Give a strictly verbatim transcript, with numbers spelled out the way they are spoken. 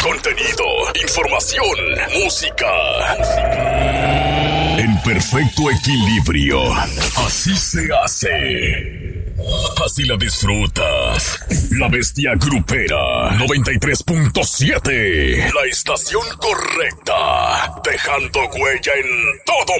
Contenido, información, música. En perfecto equilibrio. Así se hace. Así la disfrutas. La Bestia Grupera noventa y tres punto siete. La estación correcta. Dejando huella en todo